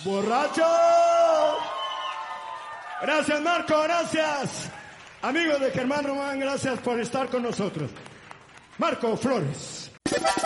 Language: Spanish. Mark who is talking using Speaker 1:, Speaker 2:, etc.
Speaker 1: ¡Borracho! Gracias, Marco, gracias. Amigos de Germán Román, gracias por estar con nosotros. Marco Flores.